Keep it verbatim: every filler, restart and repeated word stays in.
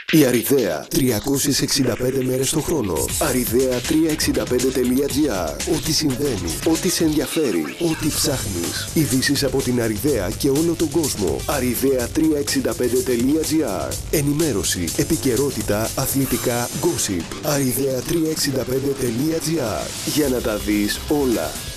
Η Αριδαία τριακόσιες εξήντα πέντε μέρες το χρόνο. αριδαία τριακόσια εξήντα πέντε τελεία τζι άρ. Ό,τι συμβαίνει, ό,τι σε ενδιαφέρει, ό,τι ψάχνεις. Ειδήσεις από την Αριδαία και όλο τον κόσμο. αριδαία τριακόσια εξήντα πέντε τελεία τζι άρ. Ενημέρωση, επικαιρότητα, αθλητικά, gossip. αριδαία τριακόσια εξήντα πέντε τελεία τζι άρ. Για να τα δεις όλα.